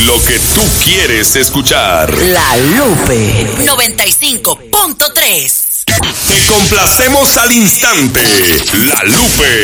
Lo que tú quieres escuchar. La Lupe 95.3. Te complacemos al instante. La Lupe